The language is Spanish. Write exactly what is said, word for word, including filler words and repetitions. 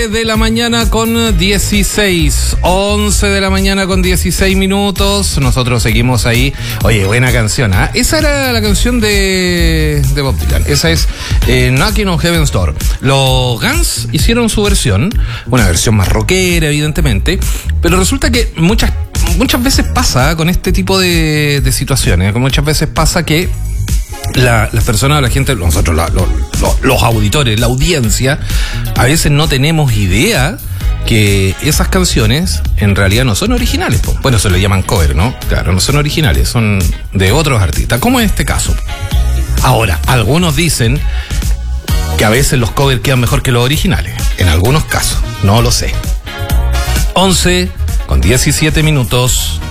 once de la mañana con dieciséis. once de la mañana con dieciséis minutos. Nosotros seguimos ahí. Oye, buena canción, ¿ah? ¿eh? Esa era la canción de, de Bob Dylan. Esa es eh, Knocking on Heaven's Door. Los Guns hicieron su versión, una versión más rockera, evidentemente, pero resulta que muchas, muchas veces pasa con este tipo de, de situaciones, muchas veces pasa que La, las personas, la gente, nosotros, la, lo, lo, los auditores, la audiencia, a veces no tenemos idea que esas canciones en realidad no son originales. Po. Bueno, se le llaman cover, ¿no? Claro, no son originales, son de otros artistas, como en este caso. Ahora, algunos dicen que a veces los covers quedan mejor que los originales. En algunos casos, no lo sé. once con diecisiete minutos.